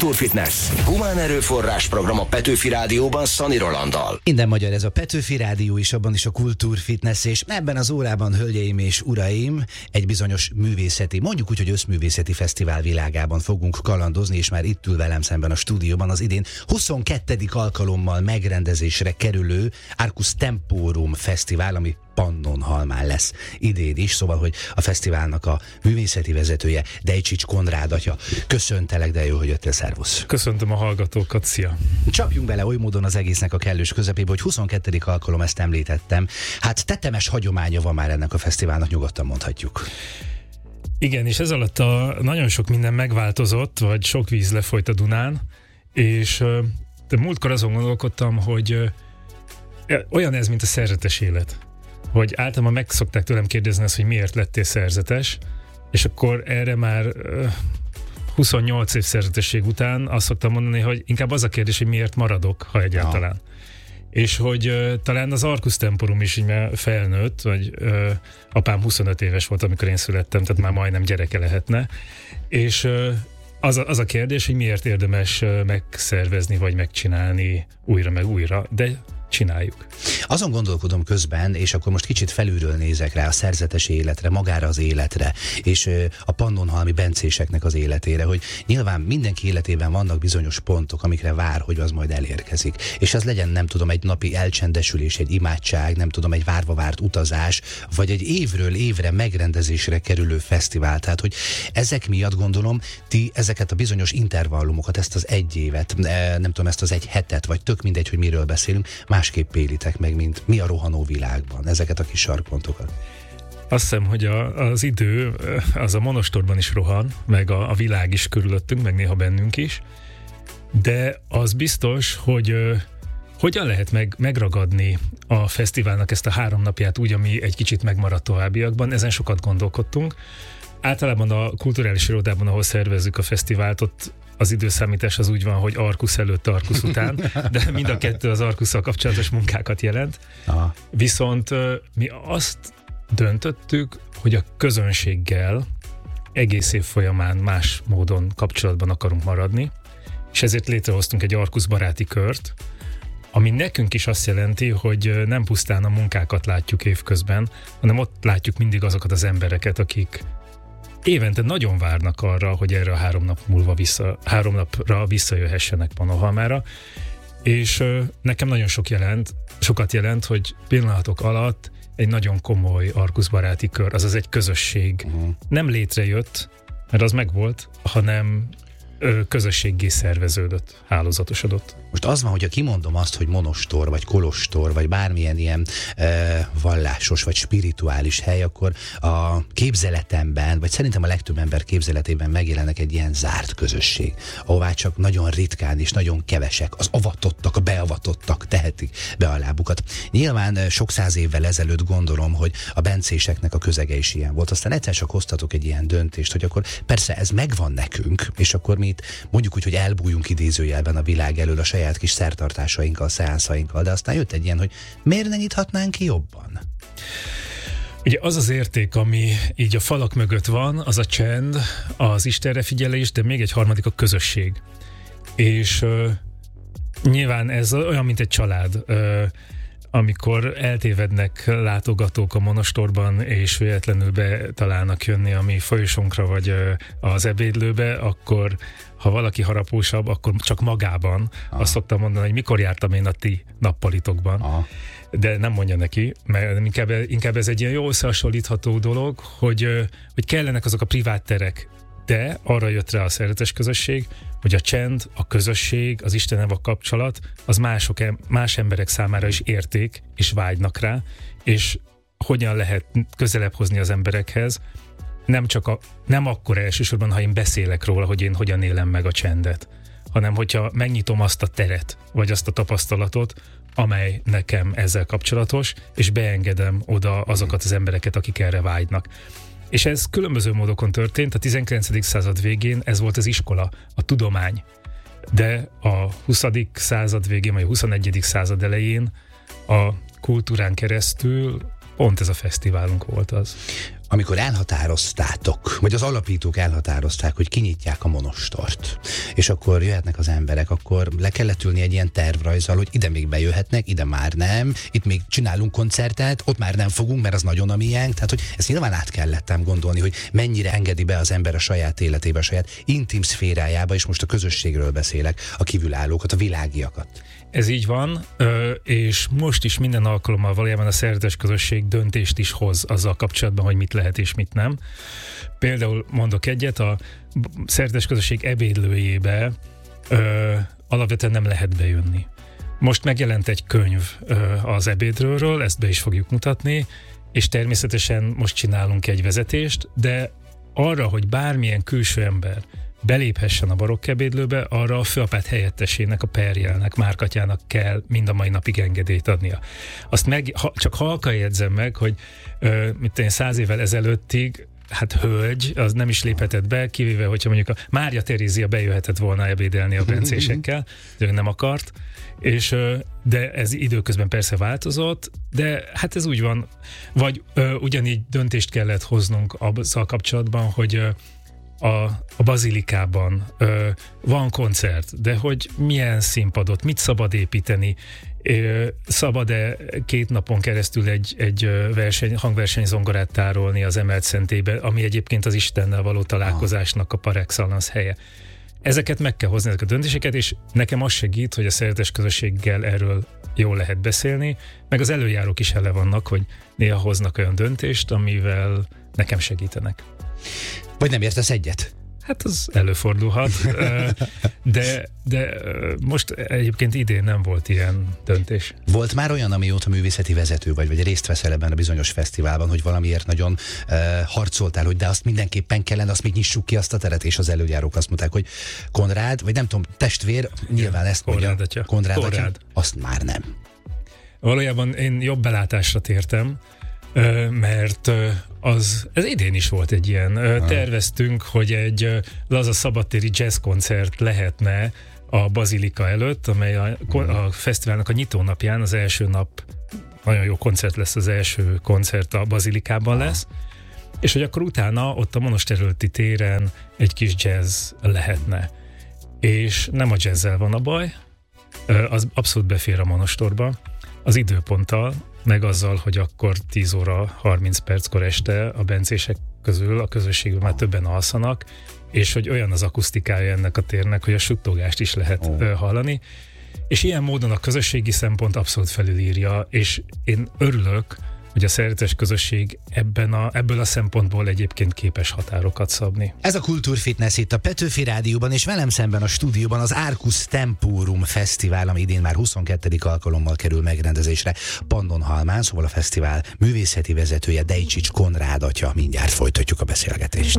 Kultúrfitness. Humán erőforrás program a Petőfi Rádióban Szani Rolanddal. Minden magyar, ez a Petőfi Rádió is, abban is a Kultúrfitness, és ebben az órában, hölgyeim és uraim, egy bizonyos művészeti, mondjuk úgy, hogy összművészeti fesztivál világában fogunk kalandozni, és már itt ül velem szemben a stúdióban az idén 22. alkalommal megrendezésre kerülő Arcus Temporum Fesztivál, ami Pannonhalmán lesz idén is, szóval, hogy a fesztiválnak a művészeti vezetője, Dejcsics Konrád atya. Köszöntelek, de jó, hogy jöttél, szervusz. Köszöntöm a hallgatókat, szia! Csapjunk bele oly módon az egésznek a kellős közepébe, hogy 22. alkalom, ezt említettem. Hát tetemes hagyománya van már ennek a fesztiválnak, nyugodtan mondhatjuk. Igen, és ez alatt nagyon sok minden megváltozott, vagy sok víz lefolyt a Dunán, és de múltkor azon gondolkodtam, hogy olyan ez, mint a szerzetes élet. Hogy általában meg szokták tőlem kérdezni azt, hogy miért lettél szerzetes, és akkor erre már 28 év szerzetesség után azt szoktam mondani, hogy inkább az a kérdés, hogy miért maradok, ha egyáltalán. Ja. És hogy talán az Arcus Temporum is így már felnőtt, vagy apám 25 éves volt, amikor én születtem, tehát már majdnem gyereke lehetne, és az a kérdés, hogy miért érdemes megszervezni, vagy megcsinálni újra meg újra, de csináljuk. Azon gondolkodom közben, és akkor most kicsit felülről nézek rá a szerzetes életre, magára az életre, és a pannonhalmi bencéseknek az életére, hogy nyilván mindenki életében vannak bizonyos pontok, amikre vár, hogy az majd elérkezik. És az legyen, nem tudom, egy napi elcsendesülés, egy imádság, nem tudom, egy várva várt utazás, vagy egy évről évre megrendezésre kerülő fesztivál. Tehát, hogy ezek miatt gondolom, ti ezeket a bizonyos intervallumokat, ezt az egy évet, nem tudom, ezt az egy hetet, vagy tök mindegy, hogy miről beszélünk, másképp élitek meg, mint mi a rohanó világban, ezeket a kis sarkpontokat. Azt hiszem, hogy az idő, az a monostorban is rohan, meg a világ is körülöttünk, meg néha bennünk is, de az biztos, hogy hogyan lehet megragadni a fesztiválnak ezt a 3 napját úgy, ami egy kicsit megmaradt továbbiakban, ezen sokat gondolkodtunk. Általában a kulturális irodában, ahol szervezzük a fesztivált, ott az időszámítás az úgy van, hogy Arcus előtt, Arcus után, de mind a kettő az Arcusszal kapcsolatos munkákat jelent. Aha. Viszont mi azt döntöttük, hogy a közönséggel egész év folyamán más módon kapcsolatban akarunk maradni, és ezért létrehoztunk egy Arcus baráti kört, ami nekünk is azt jelenti, hogy nem pusztán a munkákat látjuk évközben, hanem ott látjuk mindig azokat az embereket, akik évente nagyon várnak arra, hogy erre a 3 napra visszajöhessenek Pannonhalmára, és nekem nagyon sokat jelent, hogy pillanatok alatt egy nagyon komoly Arcus baráti kör, azaz egy közösség nem létrejött, mert az megvolt, hanem közösséggé szerveződött, hálózatosodott. Most az van, hogyha kimondom azt, hogy monostor, vagy kolostor, vagy bármilyen ilyen vallásos, vagy spirituális hely, akkor a képzeletemben, vagy szerintem a legtöbb ember képzeletében megjelennek egy ilyen zárt közösség, ahová csak nagyon ritkán és nagyon kevesek, az avatottak, a beavatottak tehetik be a lábukat. Nyilván sok száz évvel ezelőtt gondolom, hogy a bencéseknek a közege is ilyen volt. Aztán egyszer csak hoztatok egy ilyen döntést, hogy akkor persze ez megvan nekünk, és akkor mi itt mondjuk úgy, hogy elbújjunk idézőjelben a világ elől a saját kis szertartásainkkal, szeánszainkkal, de aztán jött egy ilyen, hogy miért ne nyithatnánk ki jobban? Ugye az az érték, ami így a falak mögött van, az a csend, az Istenre figyelés, de még egy harmadik a közösség. És nyilván ez olyan, mint egy család. Amikor eltévednek látogatók a monostorban, és véletlenül betalálnak jönni a mi folyosónkra, vagy az ebédlőbe, akkor ha valaki harapósabb, akkor csak magában. Azt szoktam mondani, hogy mikor jártam én a ti nappalitokban. De nem mondja neki, mert inkább ez egy ilyen jó összehasonlítható dolog, hogy kellenek azok a privát terek, de arra jött rá a szeretes közösség, hogy a csend, a közösség, az Istennel a kapcsolat, az más emberek számára is érték, és vágynak rá, és hogyan lehet közelebb hozni az emberekhez, nem akkor elsősorban, ha én beszélek róla, hogy én hogyan élem meg a csendet, hanem hogyha megnyitom azt a teret, vagy azt a tapasztalatot, amely nekem ezzel kapcsolatos, és beengedem oda azokat az embereket, akik erre vágynak. És ez különböző módokon történt. A 19. század végén ez volt az iskola, a tudomány. De a 20. század végén, vagy a 21. század elején a kultúrán keresztül pont ez a fesztiválunk volt az. amikor elhatároztátok, vagy az alapítók elhatározták, hogy kinyitják a monostort, és akkor jöhetnek az emberek, akkor le kellett ülni egy ilyen tervrajzzal, hogy ide még bejöhetnek, ide már nem, itt még csinálunk koncertet, ott már nem fogunk, mert az nagyon a miénk. Tehát, hogy ezt nyilván át kellettem gondolni, hogy mennyire engedi be az ember a saját életébe, a saját intim szférájába, és most a közösségről beszélek, a kívülállókat, a világiakat. Ez így van, és most is minden alkalommal valójában a szerzetes közösség döntést is hoz azzal kapcsolatban, hogy mit lehet és mit nem. Például mondok egyet, a szerzetes közösség ebédlőjébe alapvetően nem lehet bejönni. Most megjelent egy könyv az ebédlőről, ezt be is fogjuk mutatni, és természetesen most csinálunk egy vezetést, de arra, hogy bármilyen külső ember beléphessen a barokk ebédlőbe, arra a főapát helyettesének, a perjelnek, Márkatyának kell mind a mai napig engedélyt adnia. Azt csak halkan jegyzem meg, hogy 100 évvel ezelőttig hát hölgy, az nem is léphetett be, kivéve, hogyha mondjuk a Mária Terézia bejöhetett volna ebédelni a bencésekkel, de ő nem akart, de ez időközben persze változott, de hát ez úgy van, vagy ugyanígy döntést kellett hoznunk azzal kapcsolatban, hogy a bazilikában van koncert, de hogy milyen színpadot, mit szabad építeni, szabad-e 2 napon keresztül egy hangverseny zongorát tárolni az emelt szentélybe, ami egyébként az Istennel való találkozásnak a par excellence helye. Ezeket meg kell hozni, ezeket a döntéseket, és nekem az segít, hogy a szerzetes közösséggel erről jól lehet beszélni, meg az előjárók is ele vannak, hogy néha hoznak olyan döntést, amivel nekem segítenek. Vagy nem értesz egyet? Hát az előfordulhat, de most egyébként idén nem volt ilyen döntés. Volt már olyan, amióta művészeti vezető vagy részt veszel ebben a bizonyos fesztiválban, hogy valamiért nagyon harcoltál, hogy de azt mindenképpen kellene, azt még nyissuk ki azt a teret, és az előjárók azt mondták, hogy Konrád, vagy nem tudom, testvér, nyilván ezt mondja. Konrád atya, azt már nem. Valójában én jobb belátásra tértem, mert ez idén is volt egy ilyen. Terveztünk, hogy egy laza szabadtéri jazzkoncert lehetne a Bazilika előtt, amely a fesztiválnak a nyitónapján, az első nap nagyon jó koncert lesz, az első koncert a Bazilikában lesz, és hogy akkor utána ott a Monostor előtti téren egy kis jazz lehetne. És nem a jazzzel van a baj, az abszolút befér a Monostorba, az időponttal, meg azzal, hogy akkor 10 óra 30 perckor este a bencések közül a közösségben már többen alszanak, és hogy olyan az akusztikája ennek a térnek, hogy a suttogást is lehet hallani. És ilyen módon a közösségi szempont abszolút felülírja, és én örülök, hogy a szerzetes közösség ebből a szempontból egyébként képes határokat szabni. Ez a Kultúrfitness itt a Petőfi Rádióban, és velem szemben a stúdióban az Arcus Temporum Fesztivál, ami idén már 22. alkalommal kerül megrendezésre Pannonhalmán, szóval a fesztivál művészeti vezetője, Dejcsics Konrád atya. Mindjárt folytatjuk a beszélgetést.